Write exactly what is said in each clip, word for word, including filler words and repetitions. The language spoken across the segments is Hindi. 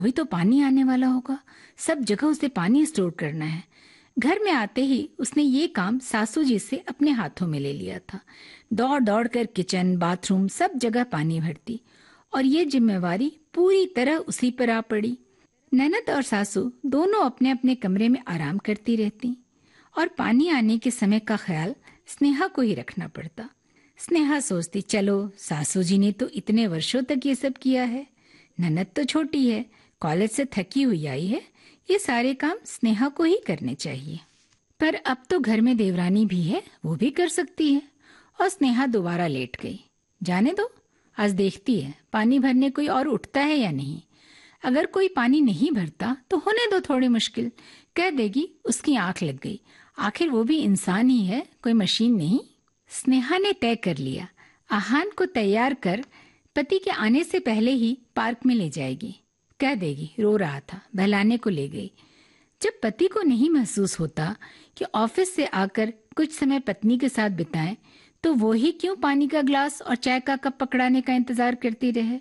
वही तो पानी आने वाला होगा, सब जगह उसे पानी स्टोर करना है। घर में आते ही उसने ये काम सासू जी से अपने हाथों में ले लिया था। दौड़ दौड़ कर किचन, बाथरूम, सब जगह पानी भरती और ये जिम्मेवारी पूरी तरह उसी पर आ पड़ी। ननद और सासू दोनों अपने अपने कमरे में आराम करती रहती और पानी आने के समय का ख्याल स्नेहा को ही रखना पड़ता। स्नेहा सोचती, चलो सासू जी ने तो इतने वर्षों तक ये सब किया है, ननद तो छोटी है, कॉलेज से थकी हुई आई है, ये सारे काम स्नेहा को ही करने चाहिए। पर अब तो घर में देवरानी भी है, वो भी कर सकती है। और स्नेहा दोबारा लेट गई। जाने दो, आज देखती है पानी भरने कोई और उठता है या नहीं। अगर कोई पानी नहीं भरता तो होने दो थोड़ी मुश्किल, कह देगी उसकी आंख लग गई, आखिर वो भी इंसान ही है, कोई मशीन नहीं। स्नेहा ने तय कर लिया, आहान को तैयार कर पति के आने से पहले ही पार्क में ले जाएगी। कह देगी रो रहा था, बहलाने को ले गई। जब पति को नहीं महसूस होता कि ऑफिस से आकर कुछ समय पत्नी के साथ बिताएं, तो वो ही क्यों पानी का ग्लास और चाय का कप पकड़ाने का इंतजार करती रहे।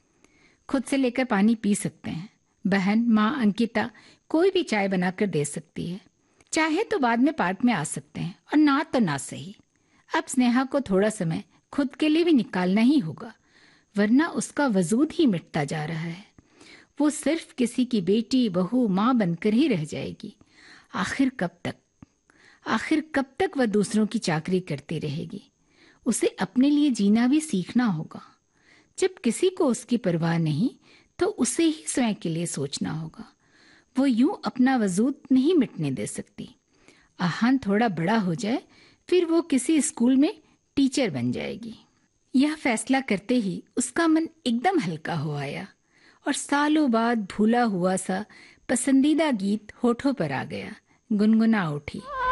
खुद से लेकर पानी पी सकते हैं। बहन, माँ अंकिता कोई भी चाय बनाकर दे सकती है। चाहे तो बाद में पार्क में आ सकते हैं, और ना तो ना सही। अब स्नेहा को थोड़ा समय खुद के लिए भी निकालना ही होगा, वरना उसका वजूद ही मिटता जा रहा है। वो सिर्फ किसी की बेटी, बहू, माँ बनकर ही रह जाएगी। आखिर कब तक आखिर कब तक वह दूसरों की चाकरी करती रहेगी। उसे अपने लिए जीना भी सीखना होगा। जब किसी को उसकी परवाह नहीं, तो उसे ही स्वयं के लिए सोचना होगा। वो यूं अपना वजूद नहीं मिटने दे सकती। आहान थोड़ा बड़ा हो जाए, फिर वो किसी स्कूल में टीचर बन जाएगी। यह फैसला करते ही उसका मन एकदम हल्का हो आया और सालों बाद भूला हुआ सा पसंदीदा गीत होठों पर आ गया। गुनगुना उठी।